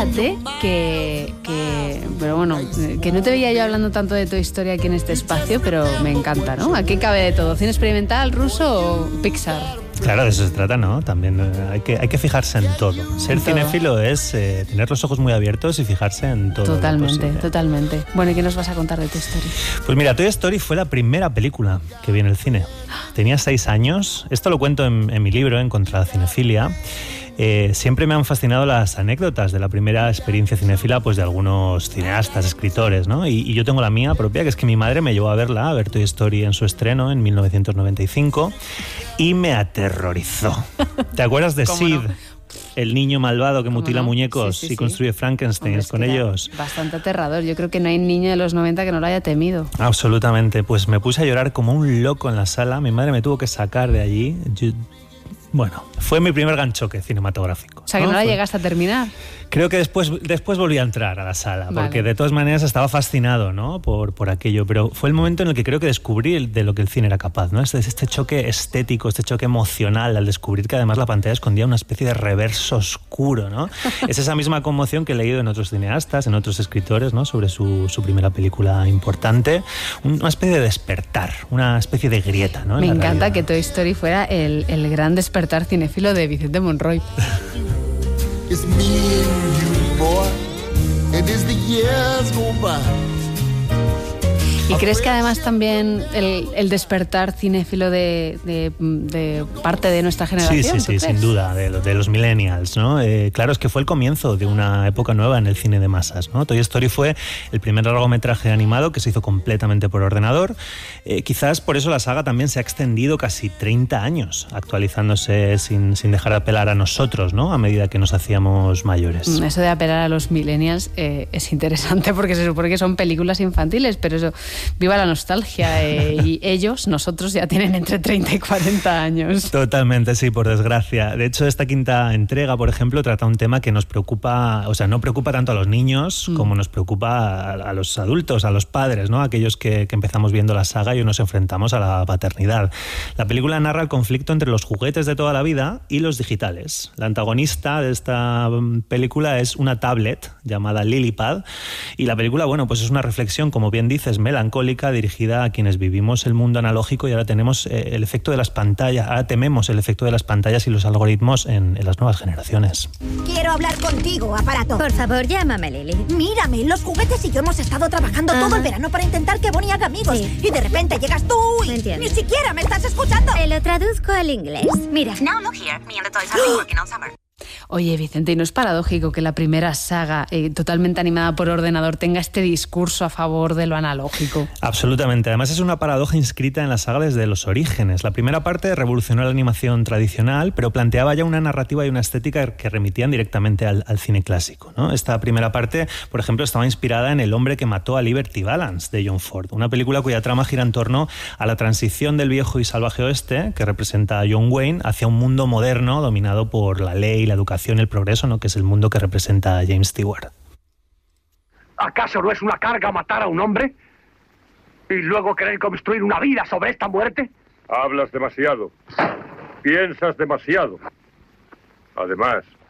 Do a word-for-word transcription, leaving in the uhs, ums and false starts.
fíjate que, que, pero bueno, que no te veía yo hablando tanto de Toy Story aquí en este espacio, pero me encanta, ¿no? Aquí cabe de todo, cine experimental, ruso o Pixar. Claro, de eso se trata, ¿no? También eh, hay, que, hay que fijarse en todo. Ser en todo. cinéfilo es eh, tener los ojos muy abiertos y fijarse en todo. Totalmente, totalmente. Bueno, ¿y qué nos vas a contar de Toy Story? Pues mira, Toy Story fue la primera película que vi en el cine. Tenía seis años. Esto lo cuento en, en mi libro, En contra la cinefilia. Eh, siempre me han fascinado las anécdotas de la primera experiencia cinéfila, pues de algunos cineastas, escritores, ¿no? Y, y yo tengo la mía propia, que es que mi madre me llevó a verla, a ver Toy Story en su estreno en mil novecientos noventa y cinco, y me aterrorizó. ¿Te acuerdas de Sid? No? El niño malvado que mutila no? muñecos sí, sí, y sí. construye Frankensteins con ellos. Bastante aterrador. Yo creo que no hay niño de los noventa que no lo haya temido. Absolutamente. Pues me puse a llorar como un loco en la sala. Mi madre me tuvo que sacar de allí. Yo, bueno, fue mi primer ganchoque cinematográfico. O sea, que no, ¿no? la Fue... llegaste a terminar. Creo que después, después volví a entrar a la sala, vale. porque de todas maneras estaba fascinado, ¿no? por, por aquello, pero fue el momento en el que creo que descubrí el, de lo que el cine era capaz, ¿no? Este, este choque estético, este choque emocional, al descubrir que además la pantalla escondía una especie de reverso oscuro, ¿no? Es esa misma conmoción que he leído en otros cineastas, en otros escritores, ¿no? Sobre su, su primera película importante, una especie de despertar, una especie de grieta, ¿no? Me encanta realidad. que Toy Story fuera el, el gran despertar cinéfilo de Vicente Monroy. It's me and you, boy, and as the years go by. ¿Y crees que además también el, el despertar cinéfilo de, de, de parte de nuestra generación? Sí, sí, sí, sin duda, de, de los millennials, ¿no? Eh, claro, es que fue el comienzo de una época nueva en el cine de masas, ¿no? Toy Story fue el primer largometraje animado que se hizo completamente por ordenador. Eh, quizás por eso la saga también se ha extendido casi treinta años, actualizándose sin, sin dejar de apelar a nosotros, ¿no? A medida que nos hacíamos mayores. Eso de apelar a los millennials eh, es interesante porque se supone que son películas infantiles, pero eso... Viva la nostalgia, eh, y ellos, nosotros, ya tienen entre treinta y cuarenta años. Totalmente, sí, por desgracia. De hecho, esta quinta entrega, por ejemplo, trata un tema que nos preocupa, o sea, no preocupa tanto a los niños mm. como nos preocupa a, a los adultos, a los padres, ¿no? Aquellos que, que empezamos viendo la saga y nos enfrentamos a la paternidad. La película narra el conflicto entre los juguetes de toda la vida y los digitales. La antagonista de esta película es una tablet llamada Lilypad, y la película, bueno, pues es una reflexión, como bien dices, melancólica, dirigida a quienes vivimos el mundo analógico y ahora tenemos eh, el efecto de las pantallas, ahora tememos el efecto de las pantallas y los algoritmos en, en las nuevas generaciones. Quiero hablar contigo, aparato. Por favor, llámame, Lily. Mírame, los juguetes y yo hemos estado trabajando Ajá. todo el verano para intentar que Bonnie haga amigos. Sí. Y de repente llegas tú y ni siquiera me estás escuchando. Te lo traduzco al inglés. Mira. Now look here, me and the toys have been working all summer. Oye, Vicente, ¿y no es paradójico que la primera saga eh, totalmente animada por ordenador tenga este discurso a favor de lo analógico? Absolutamente. Además es una paradoja inscrita en la saga desde los orígenes. La primera parte revolucionó la animación tradicional, pero planteaba ya una narrativa y una estética que remitían directamente al, al cine clásico, ¿no? Esta primera parte, por ejemplo, estaba inspirada en El hombre que mató a Liberty Balance, de John Ford, una película cuya trama gira en torno a la transición del viejo y salvaje oeste, que representa a John Wayne, hacia un mundo moderno dominado por la ley, la educación y el progreso, ¿no? Que es el mundo que representa a James Stewart. ¿Acaso no es una carga matar a un hombre? ¿Y luego querer construir una vida sobre esta muerte? Hablas demasiado. Piensas demasiado. Además,